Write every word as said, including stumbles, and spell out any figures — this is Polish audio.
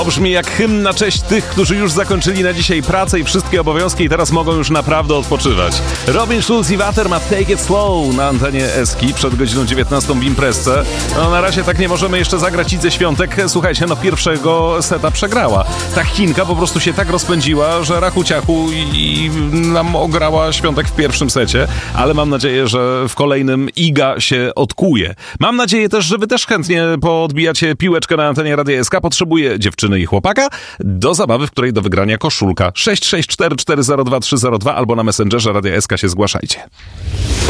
Brzmi jak hymn na cześć tych, którzy już zakończyli na dzisiaj pracę i wszystkie obowiązki i teraz mogą już naprawdę odpoczywać. Robin Schulz i Water ma Take It Slow na antenie Eski przed godziną dziewiętnastą w imprezce. No na razie tak nie możemy jeszcze zagrać Idze Świątek. Słuchajcie, no pierwszego seta przegrała. Ta Chinka po prostu się tak rozpędziła, że rachu ciachu i nam ograła Świątek w pierwszym secie, ale mam nadzieję, że w kolejnym Iga się odkuje. Mam nadzieję też, że wy też chętnie poodbijacie piłeczkę na antenie Radia S K. Potrzebuję dziewczyny i chłopaka do zabawy, w której do wygrania koszulka. sześć sześć cztery cztery zero dwa trzy zero dwa albo na Messengerze Radia S K się zgłaszajcie.